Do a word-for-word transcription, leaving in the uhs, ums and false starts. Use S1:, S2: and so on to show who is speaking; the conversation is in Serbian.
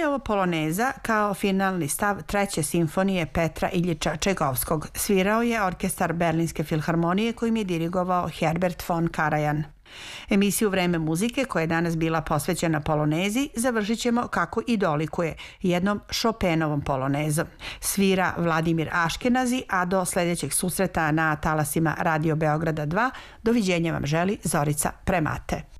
S1: ovo poloneza kao finalni stav treće simfonije Petra Iljiča Čajkovskog. Svirao je orkestar Berlinske filharmonije kojim je dirigovao Herbert von Karajan. Emisiju Vreme muzike, koja je danas bila posvećena polonezi, završit ćemo kako i dolikuje, jednom Chopinovom polonezom. Svira Vladimir Aškenazi, a do sljedećeg susreta na talasima Radio Beograda dva, doviđenja vam želi Zorica Premate.